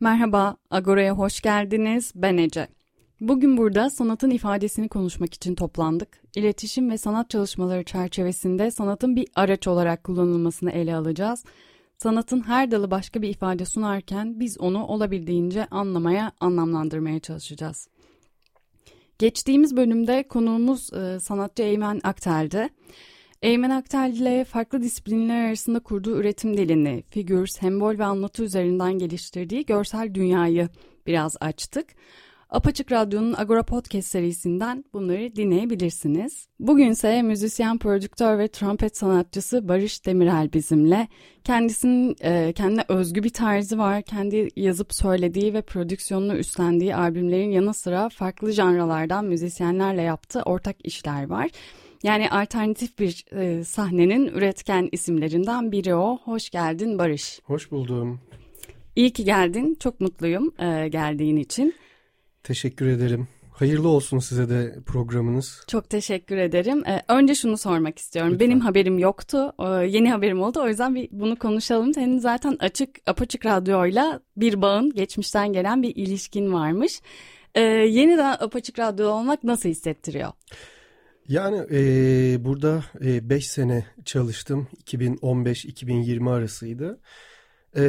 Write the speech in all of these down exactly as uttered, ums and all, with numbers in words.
Merhaba, Agora'ya hoş geldiniz. Ben Ece. Bugün burada sanatın ifadesini konuşmak için toplandık. İletişim ve sanat çalışmaları çerçevesinde sanatın bir araç olarak kullanılmasını ele alacağız. Sanatın her dalı başka bir ifade sunarken biz onu olabildiğince anlamaya, anlamlandırmaya çalışacağız. Geçtiğimiz bölümde konuğumuz e, sanatçı Eymen Aktel'di. Eymen Aktel ile farklı disiplinler arasında kurduğu üretim dilini, figür, sembol ve anlatı üzerinden geliştirdiği görsel dünyayı biraz açtık. Apaçık Radyo'nun Agora Podcast serisinden bunları dinleyebilirsiniz. Bugünse müzisyen, prodüktör ve trompet sanatçısı Barış Demirel bizimle. Kendisinin e, kendine özgü bir tarzı var. Kendi yazıp söylediği ve prodüksiyonunu üstlendiği albümlerin yanı sıra farklı janralardan müzisyenlerle yaptığı ortak işler var. Yani alternatif bir e, sahnenin üretken isimlerinden biri o. Hoş geldin Barış. Hoş buldum. İyi ki geldin. Çok mutluyum e, geldiğin için. Teşekkür ederim. Hayırlı olsun size de programınız. Çok teşekkür ederim. Ee, önce şunu sormak istiyorum. Lütfen. Benim haberim yoktu. Ee, yeni haberim oldu. O yüzden bir bunu konuşalım. Senin zaten açık Apaçık Radyo'yla bir bağın, geçmişten gelen bir ilişkin varmış. Ee, yeniden Apaçık Radyo olmak nasıl hissettiriyor? Yani e, burada beş e, sene çalıştım. iki bin on beş iki bin yirmi arasıydı. E,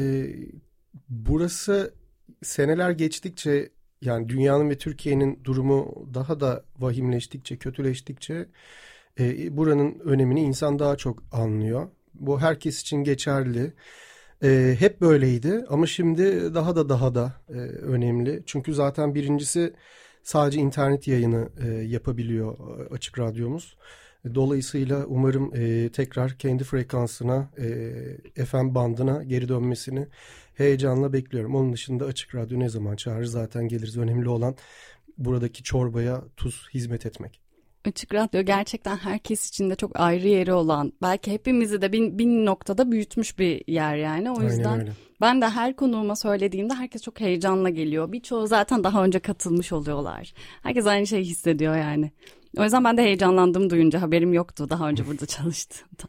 burası seneler geçtikçe, yani dünyanın ve Türkiye'nin durumu daha da vahimleştikçe, kötüleştikçe e, buranın önemini insan daha çok anlıyor. Bu herkes için geçerli. E, hep böyleydi ama şimdi daha da daha da e, önemli. Çünkü zaten birincisi sadece internet yayını e, yapabiliyor Açık Radyomuz. Dolayısıyla umarım e, tekrar kendi frekansına, e, F M bandına geri dönmesini heyecanla bekliyorum. Onun dışında Açık Radyo ne zaman çağırır zaten geliriz. Önemli olan buradaki çorbaya tuz hizmet etmek. Açık Radyo gerçekten herkes için de çok ayrı yeri olan, belki hepimizi de bir, bir noktada büyütmüş bir yer yani. O yüzden ben de her konuğuma söylediğimde herkes çok heyecanla geliyor. Birçoğu zaten daha önce katılmış oluyorlar. Herkes aynı şeyi hissediyor yani. O yüzden ben de heyecanlandım duyunca, haberim yoktu daha önce burada çalıştığımda.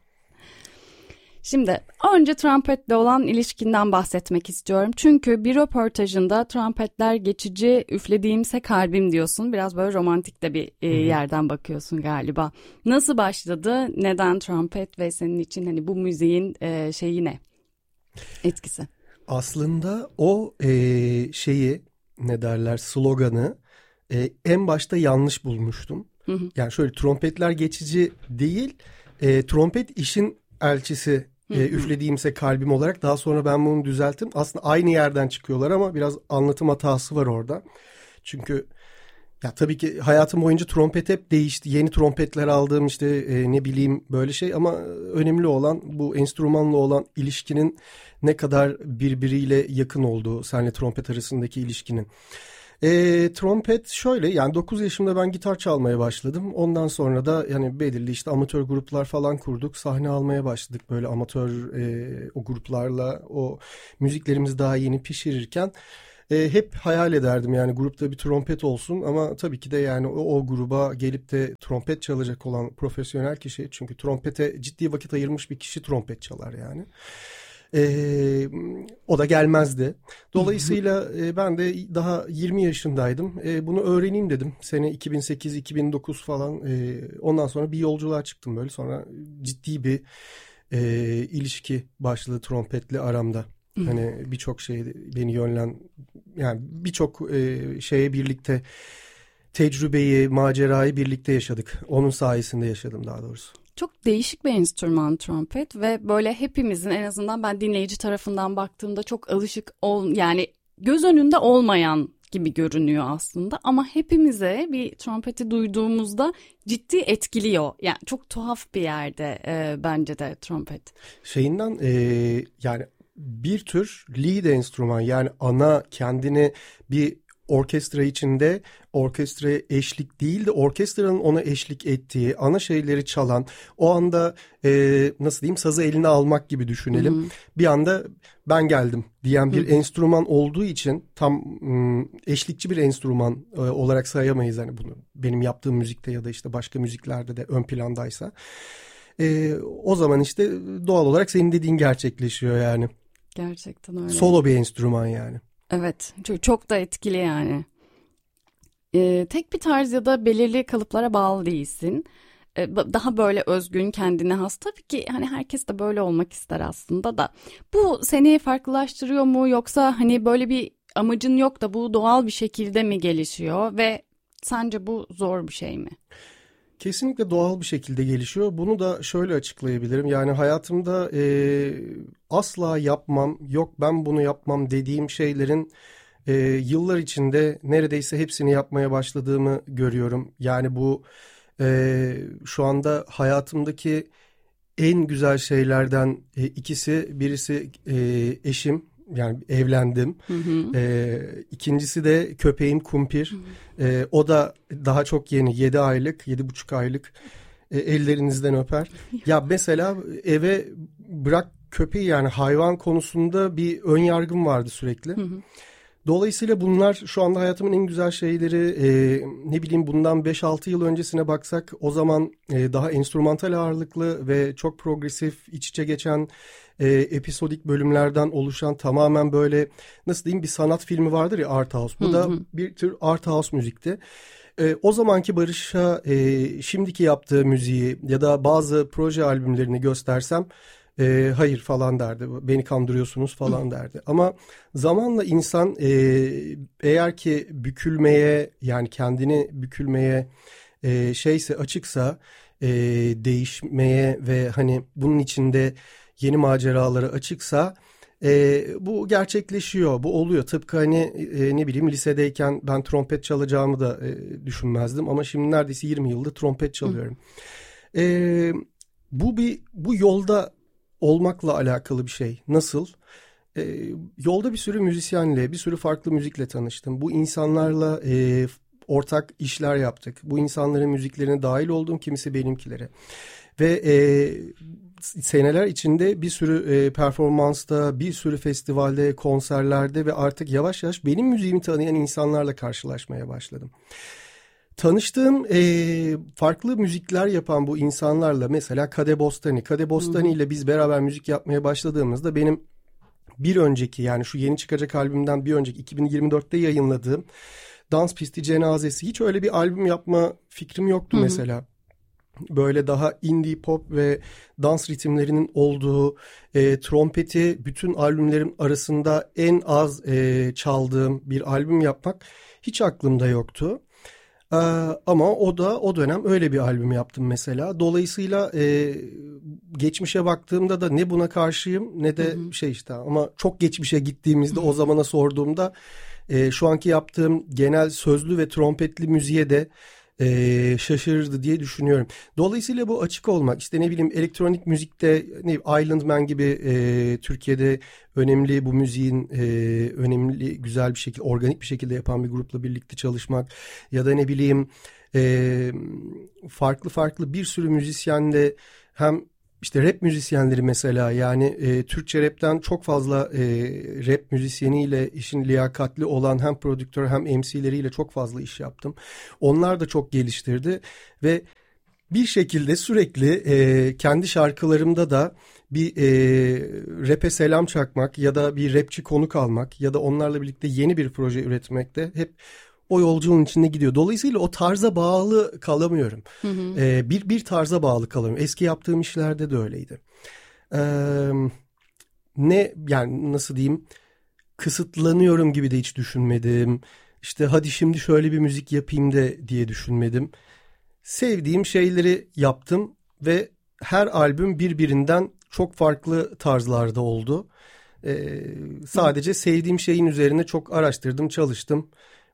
Şimdi önce trompetle olan ilişkinden bahsetmek istiyorum. Çünkü bir röportajında trompetler geçici, üflediğimse kalbim diyorsun. Biraz böyle romantik de bir e, yerden bakıyorsun galiba. Nasıl başladı? Neden trompet ve senin için hani bu müziğin e, şeyi ne? Etkisi. Aslında o e, şeyi ne derler sloganı e, en başta yanlış bulmuştum. Hı hı. Yani şöyle, trompetler geçici değil, e, trompet işin elçisi, e, üflediğimse kalbim olarak. Daha sonra ben bunu düzelttim. Aslında aynı yerden çıkıyorlar ama biraz anlatım hatası var orada. Çünkü ya tabii ki hayatım boyunca trompet hep değişti. Yeni trompetler aldığım işte e, ne bileyim böyle şey, ama önemli olan bu enstrümanla olan ilişkinin ne kadar birbiriyle yakın olduğu, senle trompet arasındaki ilişkinin. E, trompet şöyle, yani dokuz yaşımda ben gitar çalmaya başladım. Ondan sonra da yani belirli işte amatör gruplar falan kurduk. Sahne almaya başladık böyle amatör e, o gruplarla, o müziklerimizi daha yeni pişirirken. E, hep hayal ederdim yani grupta bir trompet olsun, ama tabii ki de yani o, o gruba gelip de trompet çalacak olan profesyonel kişi, çünkü trompete ciddi vakit ayırmış bir kişi trompet çalar yani. Ee, o da gelmezdi. Dolayısıyla e, ben de daha yirmi yaşındaydım. E, bunu öğreneyim dedim. Sene iki bin sekiz iki bin dokuz falan. E, ondan sonra bir yolculuğa çıktım böyle. Sonra ciddi bir e, ilişki başladı trompetle aramda. Hani birçok şey beni yönlen, yani birçok e, şeye birlikte, tecrübeyi, macerayı birlikte yaşadık. Onun sayesinde yaşadım daha doğrusu. Çok değişik bir enstrüman trompet ve böyle hepimizin, en azından ben dinleyici tarafından baktığımda çok alışık ol, yani göz önünde olmayan gibi görünüyor aslında, ama hepimize bir trompeti duyduğumuzda ciddi etkiliyor. Yani çok tuhaf bir yerde e, bence de trompet. Şeyinden e, yani bir tür lead enstrüman, yani ana, kendini bir orkestra içinde orkestraya eşlik değil de orkestranın ona eşlik ettiği, ana şeyleri çalan, o anda e, nasıl diyeyim, sazı eline almak gibi düşünelim. Hı-hı. Bir anda ben geldim diyen bir Hı-hı. enstrüman olduğu için tam m, eşlikçi bir enstrüman e, olarak sayamayız hani bunu. Benim yaptığım müzikte ya da işte başka müziklerde de ön plandaysa. E, o zaman işte doğal olarak senin dediğin gerçekleşiyor yani. Gerçekten öyle. Solo bir enstrüman yani. Evet, çok, çok da etkili yani. Ee, tek bir tarz ya da belirli kalıplara bağlı değilsin. Ee, daha böyle özgün, kendine has. Tabii ki hani herkes de böyle olmak ister aslında da. Bu seni farklılaştırıyor mu, yoksa hani böyle bir amacın yok da bu doğal bir şekilde mi gelişiyor ve sence bu zor bir şey mi? Kesinlikle doğal bir şekilde gelişiyor. Bunu da şöyle açıklayabilirim. Yani hayatımda e, asla yapmam, yok ben bunu yapmam dediğim şeylerin e, yıllar içinde neredeyse hepsini yapmaya başladığımı görüyorum. Yani bu e, şu anda hayatımdaki en güzel şeylerden e, ikisi, birisi e, eşim. Yani evlendim. Hı hı. Ee, ikincisi de köpeğim Kumpir. Hı hı. Ee, o da daha çok yeni, yedi aylık, yedi buçuk aylık. Ee, ellerinizden öper. Ya mesela eve bırak köpeği, yani hayvan konusunda bir ön yargım vardı sürekli. Hı hı. Dolayısıyla bunlar şu anda hayatımın en güzel şeyleri. Ee, ne bileyim, bundan beş altı yıl öncesine baksak, o zaman e, daha enstrümantal ağırlıklı ve çok progresif, iç içe geçen e, episodik bölümlerden oluşan, tamamen böyle nasıl diyeyim, bir sanat filmi vardır ya, art house. Bu hı hı. da bir tür art house müzikti. E, o zamanki Barış'a e, şimdiki yaptığı müziği ya da bazı proje albümlerini göstersem E, hayır falan derdi. Beni kandırıyorsunuz falan derdi. Ama zamanla insan e, eğer ki bükülmeye, yani kendini bükülmeye e, şeyse, açıksa, e, değişmeye ve hani bunun içinde yeni maceralara açıksa e, bu gerçekleşiyor. Bu oluyor. Tıpkı hani e, ne bileyim, lisedeyken ben trompet çalacağımı da e, düşünmezdim. Ama şimdi neredeyse yirmi yıldır trompet çalıyorum. E, bu bir bu yolda olmakla alakalı bir şey. Nasıl? Ee, yolda bir sürü müzisyenle, bir sürü farklı müzikle tanıştım. Bu insanlarla e, ortak işler yaptık. Bu insanların müziklerine dahil oldum, kimisi benimkilere. Ve e, seneler içinde bir sürü e, performansta, bir sürü festivalde, konserlerde ve artık yavaş yavaş benim müziğimi tanıyan insanlarla karşılaşmaya başladım. Tanıştığım e, farklı müzikler yapan bu insanlarla, mesela Kade Bostani. Kade Bostani ile biz beraber müzik yapmaya başladığımızda benim bir önceki, yani şu yeni çıkacak albümden bir önceki iki bin yirmi dörtte yayınladığım Dans Pisti Cenazesi, hiç öyle bir albüm yapma fikrim yoktu. Hı hı. Mesela. Böyle daha indie pop ve dans ritimlerinin olduğu, e, trompeti bütün albümlerim arasında en az e, çaldığım bir albüm yapmak hiç aklımda yoktu. Ee, ama o da o dönem öyle bir albüm yaptım mesela. Dolayısıyla e, geçmişe baktığımda da ne buna karşıyım ne de hı hı. şey işte, ama çok geçmişe gittiğimizde o zamana sorduğumda e, şu anki yaptığım genel sözlü ve trompetli müziğe de e, şaşırırdı diye düşünüyorum. Dolayısıyla bu açık olmak, işte ne bileyim, elektronik müzikte ne Island Man gibi e, Türkiye'de önemli, bu müziğin e, önemli, güzel bir şekilde, organik bir şekilde yapan bir grupla birlikte çalışmak, ya da ne bileyim e, farklı farklı bir sürü müzisyenle, hem işte rap müzisyenleri mesela, yani e, Türkçe rapten çok fazla e, rap müzisyeniyle işin liyakatli olan hem prodüktör hem M C'leriyle çok fazla iş yaptım. Onlar da çok geliştirdi ve bir şekilde sürekli e, kendi şarkılarımda da bir e, rap'e selam çakmak ya da bir rapçi konuk almak ya da onlarla birlikte yeni bir proje üretmekte hep o yolculuğun içinde gidiyor. Dolayısıyla o tarza bağlı kalamıyorum. Hı hı. Ee, bir bir tarza bağlı kalamıyorum. Eski yaptığım işlerde de öyleydi. Ee, ne yani nasıl diyeyim? Kısıtlanıyorum gibi de hiç düşünmedim. İşte hadi şimdi şöyle bir müzik yapayım da diye düşünmedim. Sevdiğim şeyleri yaptım ve her albüm birbirinden çok farklı tarzlarda oldu. Ee, sadece sevdiğim şeyin üzerine çok araştırdım, çalıştım.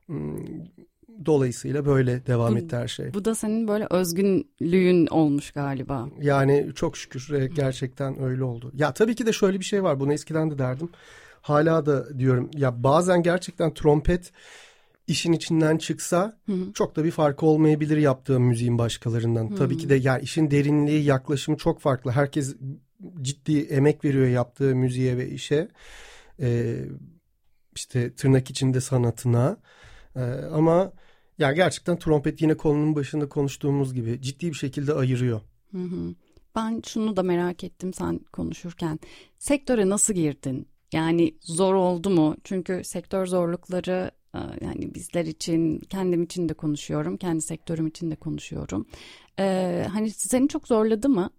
Dolayısıyla böyle devam etti her şey. Bu da senin böyle özgünlüğün olmuş galiba. Yani çok şükür gerçekten öyle oldu. Ya tabii ki de şöyle bir şey var. Bunu eskiden de derdim. Hala da diyorum. Ya bazen gerçekten trompet işin içinden çıksa hı hı. çok da bir farkı olmayabilir yaptığım müziğin başkalarından. Hı hı. Tabii ki de yani işin derinliği, yaklaşımı çok farklı. Herkes ciddi emek veriyor yaptığı müziğe ve işe. Ee, işte tırnak içinde sanatına. Ee, ama ya gerçekten trompet, yine konunun başında konuştuğumuz gibi, ciddi bir şekilde ayırıyor. Hı hı. Ben şunu da merak ettim sen konuşurken. Sektöre nasıl girdin? Yani zor oldu mu? Çünkü sektör zorlukları, yani bizler için, kendim için de konuşuyorum, kendi sektörüm için de konuşuyorum. Ee, hani seni çok zorladı mı?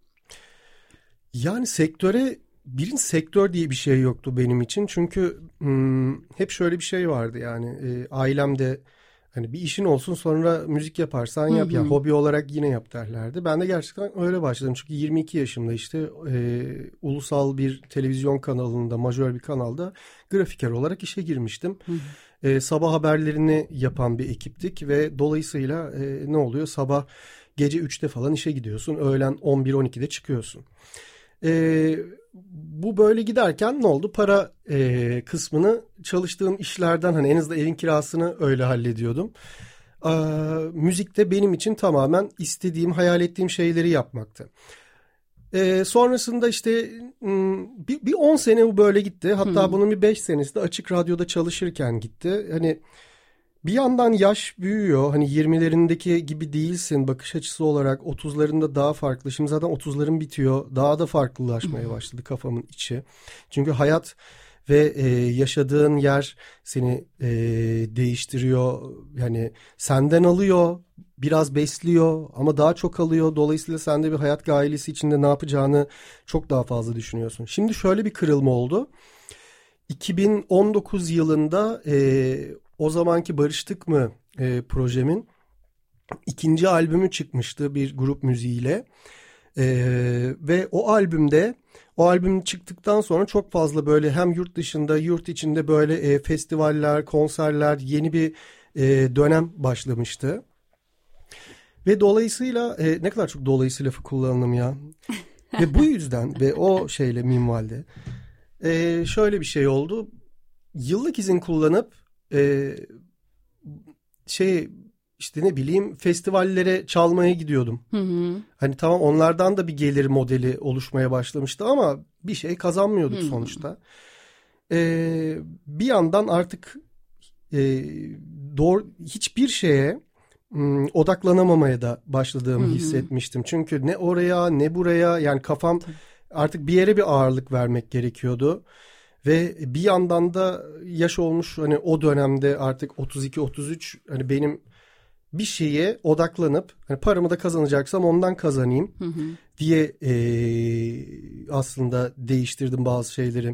Yani sektöre, birin sektör diye bir şey yoktu benim için. Çünkü hmm, hep şöyle bir şey vardı yani e, ailemde hani bir işin olsun sonra müzik yaparsan yap. Hı hı. Yani hobi olarak yine yap derlerdi. Ben de gerçekten öyle başladım. Çünkü yirmi iki yaşımda işte e, ulusal bir televizyon kanalında, majör bir kanalda grafiker olarak işe girmiştim. Hı hı. E, sabah haberlerini yapan bir ekiptik ve dolayısıyla e, ne oluyor? Sabah gece üçte falan işe gidiyorsun. Öğlen on bir on ikide çıkıyorsun. Ee, bu böyle giderken ne oldu? Para e, kısmını çalıştığım işlerden, hani en azından evin kirasını öyle hallediyordum. Ee, müzik de benim için tamamen istediğim, hayal ettiğim şeyleri yapmaktı. Ee, sonrasında işte bir, bir on sene bu böyle gitti. Hatta hmm. bunun bir beş senesi de Açık Radyo'da çalışırken gitti. Hani bir yandan yaş büyüyor. Hani yirmilerindeki gibi değilsin bakış açısı olarak. otuzlarında daha farklı. Şimdi zaten otuzların bitiyor. Daha da farklılaşmaya başladı kafamın içi. Çünkü hayat ve e, yaşadığın yer seni e, değiştiriyor. Yani senden alıyor, biraz besliyor ama daha çok alıyor. Dolayısıyla sen de bir hayat gailesi içinde ne yapacağını çok daha fazla düşünüyorsun. Şimdi şöyle bir kırılma oldu. iki bin on dokuz yılında e, o zamanki Barıştık mı e, projemin ikinci albümü çıkmıştı bir grup müziğiyle. E, ve o albümde, o albüm çıktıktan sonra çok fazla böyle hem yurt dışında yurt içinde böyle e, festivaller, konserler, yeni bir e, dönem başlamıştı. Ve dolayısıyla e, ne kadar çok dolayısıyla lafı kullandım ya. Ve bu yüzden ve o şeyle minvalde e, şöyle bir şey oldu. Yıllık izin kullanıp e, şey işte ne bileyim festivallere çalmaya gidiyordum. Hı hı. Hani tamam onlardan da bir gelir modeli oluşmaya başlamıştı ama bir şey kazanmıyorduk hı. sonuçta. E, bir yandan artık e, doğru hiçbir şeye m, odaklanamamaya da başladığımı hı hı. hissetmiştim. Çünkü ne oraya ne buraya, yani kafam artık bir yere bir ağırlık vermek gerekiyordu. Ve bir yandan da yaş olmuş, hani o dönemde artık otuz iki otuz üç, hani benim bir şeye odaklanıp hani paramı da kazanacaksam ondan kazanayım hı hı. diye e, aslında değiştirdim bazı şeyleri.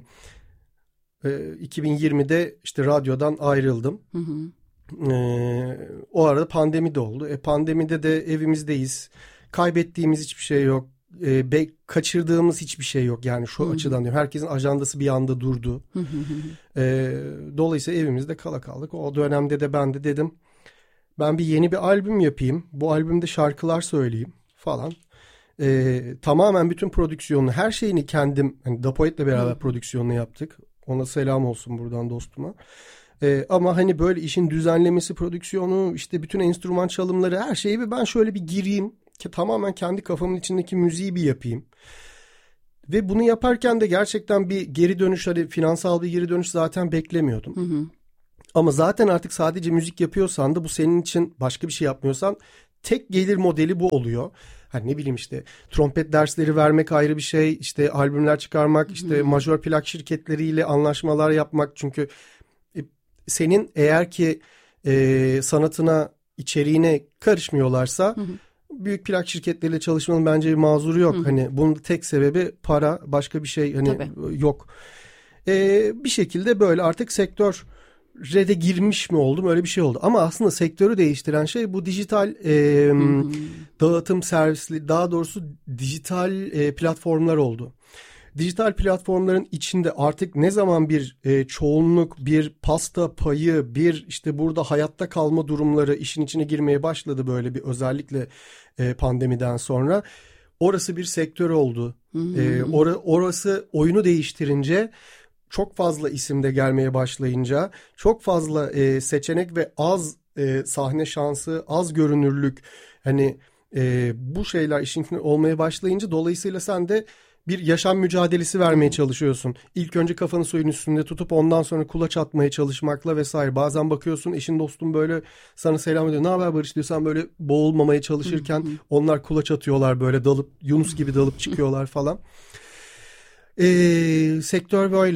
E, iki bin yirmide işte radyodan ayrıldım. Hı hı. E, o arada pandemi de oldu. E, pandemide de evimizdeyiz. Kaybettiğimiz hiçbir şey yok. E, be, kaçırdığımız hiçbir şey yok yani şu hı hı. açıdan diyorum. Herkesin ajandası bir anda durdu. Hı hı hı. E, dolayısıyla evimizde kala kaldık. O dönemde de ben de dedim ben bir yeni bir albüm yapayım. Bu albümde şarkılar söyleyeyim falan. E, tamamen bütün prodüksiyonunu, her şeyini kendim, hani Dapoet'le beraber hı hı. prodüksiyonunu yaptık. Ona selam olsun buradan dostuma. E, ama hani böyle işin düzenlemesi, prodüksiyonu, işte bütün enstrüman çalımları, her şeyi bir ben şöyle bir gireyim. Ki tamamen kendi kafamın içindeki müziği bir yapayım. Ve bunu yaparken de gerçekten bir geri dönüş, hani finansal bir geri dönüş zaten beklemiyordum. Hı hı. Ama zaten artık sadece müzik yapıyorsan da bu senin için, başka bir şey yapmıyorsan tek gelir modeli bu oluyor. Hani ne bileyim işte trompet dersleri vermek ayrı bir şey, işte albümler çıkarmak, işte hı hı. majör plak şirketleriyle anlaşmalar yapmak. Çünkü e, senin eğer ki e, sanatına, içeriğine karışmıyorlarsa... Hı hı. Büyük plak şirketleriyle çalışmanın bence bir mazuru yok. Hı. Hani bunun tek sebebi para, başka bir şey hani Tabii. yok. Ee, bir şekilde böyle artık sektöre de girmiş mi oldum, öyle bir şey oldu. Ama aslında sektörü değiştiren şey bu dijital e, dağıtım servisli, daha doğrusu dijital e, platformlar oldu. Dijital platformların içinde artık ne zaman bir e, çoğunluk, bir pasta payı, bir işte burada hayatta kalma durumları işin içine girmeye başladı, böyle bir özellikle e, pandemiden sonra. Orası bir sektör oldu. E, or, orası oyunu değiştirince, çok fazla isim de gelmeye başlayınca, çok fazla e, seçenek ve az e, sahne şansı, az görünürlük, hani e, bu şeyler işin içinde olmaya başlayınca, dolayısıyla sen de bir yaşam mücadelesi vermeye çalışıyorsun. İlk önce kafanı suyun üstünde tutup ondan sonra kulaç atmaya çalışmakla vesaire. Bazen bakıyorsun eşin dostun böyle sana selam ediyor. Ne haber Barış diyor. Sen böyle boğulmamaya çalışırken onlar kulaç atıyorlar, böyle dalıp Yunus gibi dalıp çıkıyorlar falan. Ee, sektör böyle.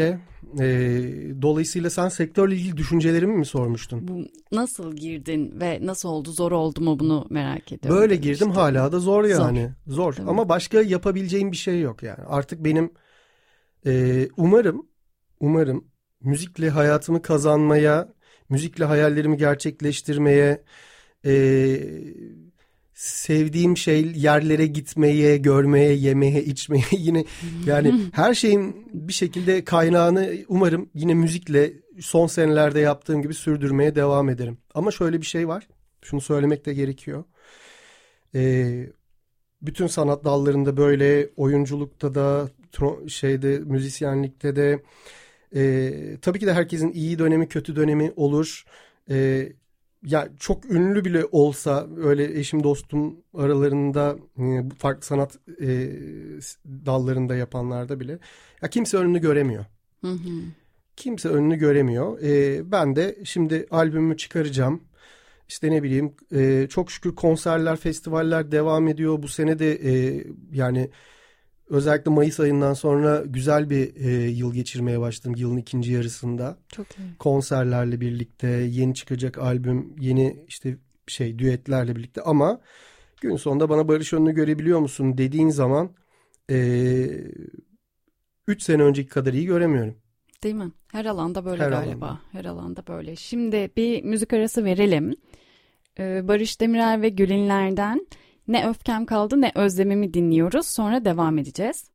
E, dolayısıyla sen sektörle ilgili düşüncelerimi mi sormuştun? Bu nasıl girdin ve nasıl oldu, zor oldu mu, bunu merak ediyorum. Böyle girdim işte. Hala da zor yani. Zor, zor. Ama başka yapabileceğim bir şey yok yani. Artık benim e, umarım umarım müzikle hayatımı kazanmaya, müzikle hayallerimi gerçekleştirmeye, e, sevdiğim şey yerlere gitmeye, görmeye, yemeye, içmeye, yine yani her şeyin bir şekilde kaynağını umarım yine müzikle son senelerde yaptığım gibi sürdürmeye devam ederim. Ama şöyle bir şey var, şunu söylemek de gerekiyor. Ee, bütün sanat dallarında böyle, oyunculukta da, şeyde, müzisyenlikte de e, tabii ki de herkesin iyi dönemi, kötü dönemi olur. E, ya çok ünlü bile olsa, öyle eşim dostum aralarında e, farklı sanat e, dallarında yapanlarda bile ya kimse önünü göremiyor. Hı hı. Kimse önünü göremiyor. E, ben de şimdi albümümü çıkaracağım. İşte ne bileyim, e, çok şükür konserler, festivaller devam ediyor. Bu sene de e, yani özellikle Mayıs ayından sonra güzel bir e, yıl geçirmeye başladım. Yılın ikinci yarısında. Çok iyi. Konserlerle birlikte, yeni çıkacak albüm, yeni işte şey düetlerle birlikte. Ama gün sonunda bana Barış Önünü görebiliyor musun dediğin zaman üç sene önceki kadar iyi göremiyorum. Değil mi? Her alanda böyle Her galiba. alanda. Her alanda böyle. Şimdi bir müzik arası verelim. Ee, Barış Demirel ve Gülinler'den Ne Öfkem Kaldı Ne Özlemimi dinliyoruz. Sonra devam edeceğiz.